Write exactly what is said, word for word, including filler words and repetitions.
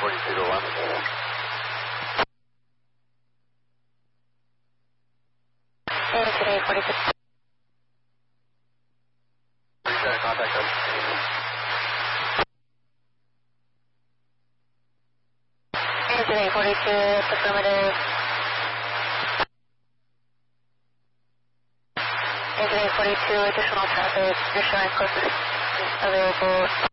forty-two to one. Data today, forty-two. You got to contact us. Data today, forty-two, affirmative. Data today, forty-two, additional traffic, you're showing closest available.